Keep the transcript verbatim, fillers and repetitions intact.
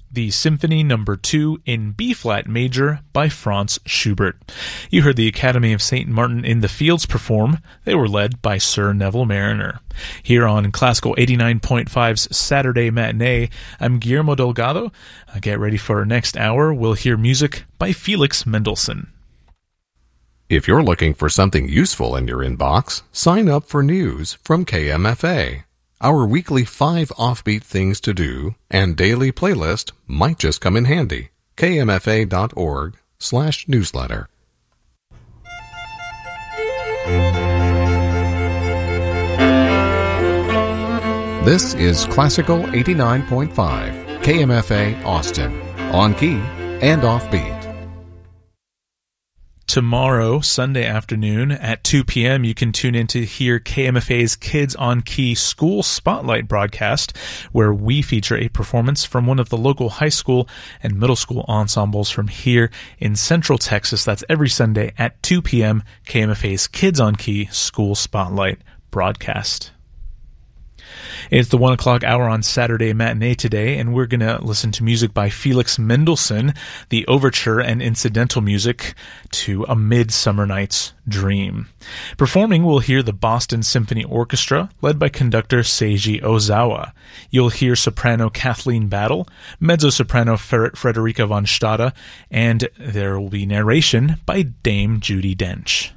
the Symphony Number two in B-flat major by Franz Schubert. You heard the Academy of Saint Martin in the Fields perform. They were led by Sir Neville Mariner. Here on Classical eighty-nine point five's Saturday Matinee, I'm Guillermo Delgado. Uh, get ready for our next hour. We'll hear music by Felix Mendelssohn. If you're looking for something useful in your inbox, sign up for news from K M F A. Our weekly five offbeat things to do and daily playlist might just come in handy. K M F A dot org slash newsletter. This is Classical eighty-nine point five, K M F A Austin, on key and offbeat. Tomorrow, Sunday afternoon at two p.m., you can tune in to hear K M F A's Kids on Key School Spotlight broadcast, where we feature a performance from one of the local high school and middle school ensembles from here in Central Texas. That's every Sunday at two p.m., K M F A's Kids on Key School Spotlight broadcast. It's the one o'clock hour on Saturday Matinee today, and we're going to listen to music by Felix Mendelssohn, the overture and incidental music to A Midsummer Night's Dream. Performing, we'll hear the Boston Symphony Orchestra, led by conductor Seiji Ozawa. You'll hear soprano Kathleen Battle, mezzo-soprano Frederica von Stade, and there will be narration by Dame Judi Dench.